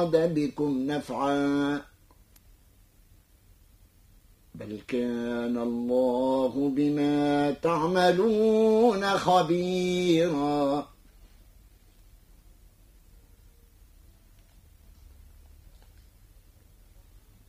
بكم نفعا بل كان الله بما تعملون خبيرا